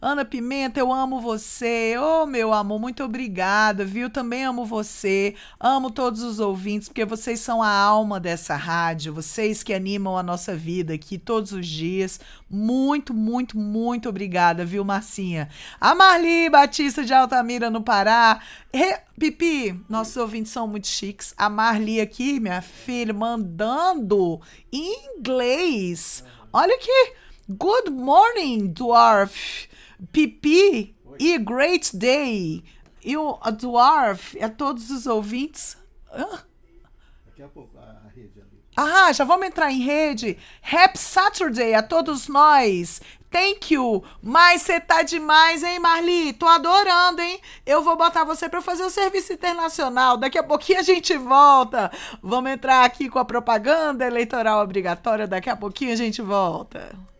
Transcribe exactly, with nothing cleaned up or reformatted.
Ana Pimenta, eu amo você. Ô, meu amor, muito obrigada, viu? Também amo você. Amo todos os ouvintes, porque vocês são a alma dessa rádio. Vocês que animam a nossa vida aqui todos os dias. Muito, muito, muito obrigada, viu, Marcinha? A Marli Batista de Altamira, no Pará. Re- Pipi, nossos ouvintes são muito chiques. A Marli aqui, minha filha, mandando em inglês. Olha aqui. Good morning, Dwarf. Pipi e Great Day. E o a Dwarf, a todos os ouvintes. Hã? Daqui a pouco a, a rede ali. Ah, já vamos entrar em rede. Happy Saturday a todos nós. Thank you. Mas você tá demais, hein, Marli? Tô adorando, hein? Eu vou botar você pra fazer o serviço internacional. Daqui a pouquinho a gente volta. Vamos entrar aqui com a propaganda eleitoral obrigatória. Daqui a pouquinho a gente volta.